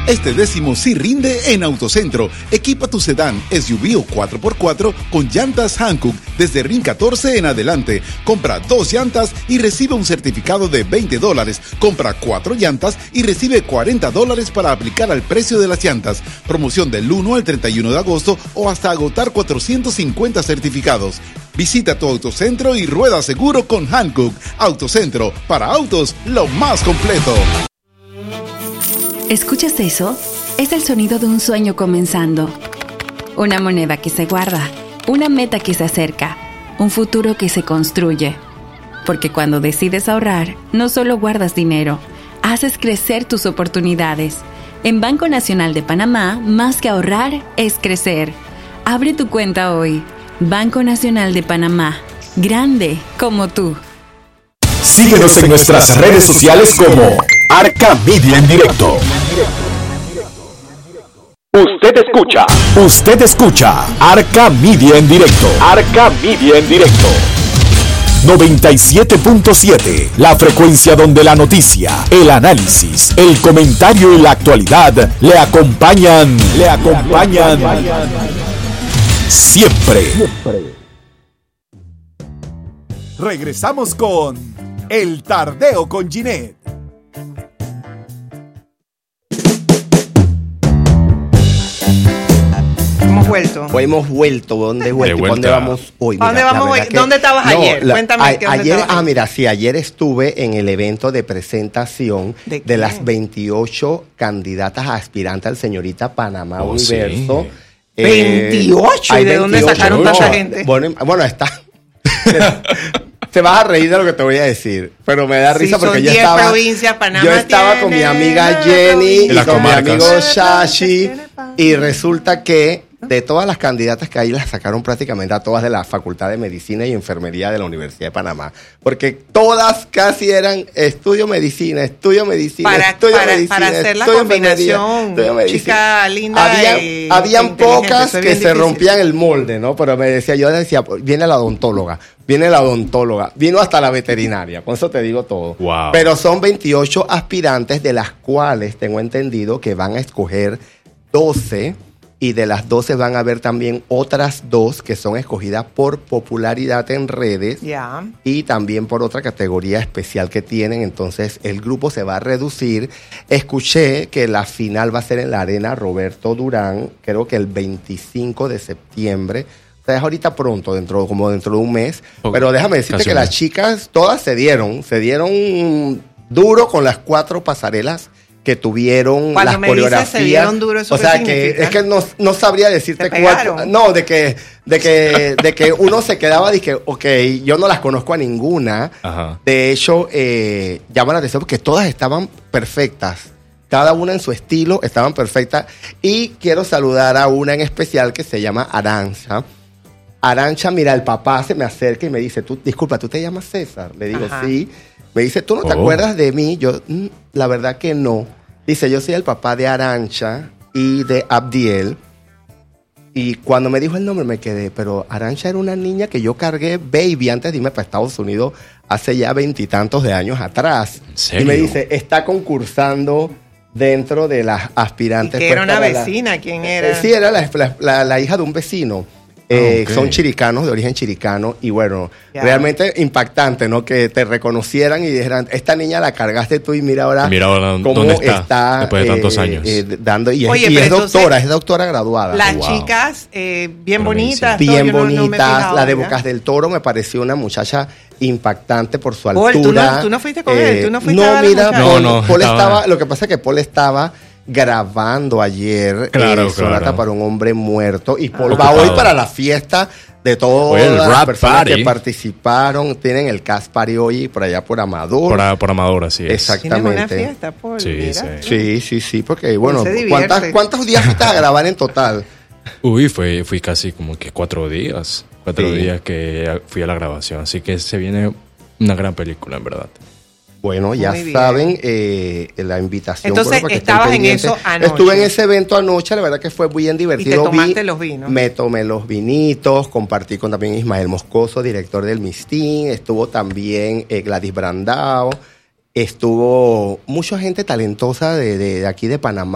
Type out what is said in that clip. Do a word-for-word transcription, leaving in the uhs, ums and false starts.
Este décimo sí rinde en Autocentro. Equipa tu sedán, S U V o cuatro por cuatro con llantas Hankook desde R I N catorce en adelante. Compra dos llantas y recibe un certificado de veinte dólares. Compra cuatro llantas y recibe cuarenta dólares para aplicar al precio de las llantas. Promoción del uno al treinta y uno de agosto o hasta agotar cuatrocientos cincuenta certificados. Visita tu Autocentro y rueda seguro con Hankook. Autocentro, para autos, lo más completo. ¿Escuchas eso? Es el sonido de un sueño comenzando. Una moneda que se guarda, una meta que se acerca, un futuro que se construye. Porque cuando decides ahorrar, no solo guardas dinero, haces crecer tus oportunidades. En Banco Nacional de Panamá, más que ahorrar, es crecer. Abre tu cuenta hoy. Banco Nacional de Panamá. Grande como tú. Síguenos en nuestras redes sociales como Arca Media en Directo. Usted escucha. Usted escucha Arca Media en Directo. Arca Media en Directo. noventa y siete punto siete, la frecuencia donde la noticia, el análisis, el comentario y la actualidad le acompañan, le acompañan siempre. Regresamos con El Tardeo con Ginette. Hemos vuelto. Pues hemos vuelto. ¿Dónde, vuelto? ¿Dónde vamos hoy? Mira, ¿Dónde vamos hoy? Que, ¿Dónde estabas no, ayer? La, Cuéntame. A, que dónde ayer, ah, mira, sí, ayer estuve en el evento de presentación de, de las veintiocho candidatas a aspirantes al Señorita Panamá oh, Universo. Sí. Eh, veintiocho. ¿Y de dónde sacaron tanta gente? Bueno, bueno está. Te vas a reír de lo que te voy a decir, pero me da risa sí, porque yo estaba, provincias, Panamá yo estaba tiene, con mi amiga Jenny y, y con mi amigo Shashi y resulta que de todas las candidatas que ahí las sacaron prácticamente a todas de la Facultad de Medicina y Enfermería de la Universidad de Panamá, porque todas casi eran estudio medicina, estudio medicina, para, estudio para, medicina, para hacer la combinación, chica linda. Habían, y habían pocas que se difícil. rompían el molde, ¿no? Pero me decía, yo decía, viene la odontóloga, viene la odontóloga, vino hasta la veterinaria, con eso te digo todo. Wow. Pero son veintiocho aspirantes, de las cuales tengo entendido que van a escoger doce. Y de las doce van a haber también otras dos que son escogidas por popularidad en redes yeah. y también por otra categoría especial que tienen. Entonces el grupo se va a reducir. Escuché que la final va a ser en la Arena Roberto Durán, creo que el veinticinco de septiembre. O sea, es ahorita pronto, dentro, como dentro de un mes. Okay. Pero déjame decirte Casi que las chicas todas se dieron, se dieron duro con las cuatro pasarelas que tuvieron. Cuando las me coreografías. Dices, se dieron duro, ¿eso o sea, que es que no, no sabría decirte cuál. No, de que, de que, de que uno se quedaba, dije, ok, yo no las conozco a ninguna. Ajá. De hecho, eh, llama la atención porque todas estaban perfectas. Cada una en su estilo, estaban perfectas. Y quiero saludar a una en especial que se llama Arancha. Arancha, mira, el papá se me acerca y me dice, tú, disculpa, ¿tú te llamas César? Le digo, ajá. Sí. Me dice, ¿tú no te oh. acuerdas de mí? Yo, mm, la verdad que no. Dice, yo soy el papá de Arancha y de Abdiel. Y cuando me dijo el nombre me quedé, pero Arancha era una niña que yo cargué baby antes de irme para Estados Unidos hace ya veintitantos de años atrás. ¿En serio? Y me dice, está concursando dentro de las aspirantes. ¿Y que era una vecina? La... ¿Quién era? Eh, sí, era la, la, la, la hija de un vecino. Eh, okay. Son chiricanos, de origen chiricano, y bueno, yeah. realmente impactante, ¿no? Que te reconocieran y dijeran, esta niña la cargaste tú y mira ahora, mira ahora cómo dónde está, está después de tantos eh, años. Eh, dando, y, Oye, es, y es doctora, entonces, es doctora graduada. Las wow. chicas, eh, bien bonitas. Bien todo, bonitas, no, no la de Bocas del Toro me pareció una muchacha impactante por su Paul, altura. ¿tú no, tú no fuiste con eh, él? ¿Tú no fuiste no, a ver mira, la Paul, no, no, Paul estaba... estaba, lo que pasa es que Paul estaba grabando ayer claro, eh, Sonata claro. para un hombre muerto y Paul ah, va ocupado. hoy para la fiesta de todas Oye, las personas party. que participaron. Tienen el Cast Party hoy por allá por Amador. Por, por Amador, así es. Exactamente. ¿Tienes una fiesta, Paul? Sí, Mira, sí. sí, sí, sí, porque bueno, se ¿cuántas, ¿cuántos días fuiste a grabar en total? Uy, fue, fui casi como que cuatro días. Cuatro sí. días que fui a la grabación. Así que se viene una gran película, en verdad. Bueno, ya saben eh, la invitación. Entonces, bueno, estabas en eso anoche. Estuve en ese evento anoche, la verdad que fue bien divertido. ¿Y te tomaste Vi, los vinos? Me tomé los vinitos, compartí con también Ismael Moscoso, director del Mistín. Estuvo también eh, Gladys Brandao. Estuvo mucha gente talentosa de, de, de aquí de Panamá.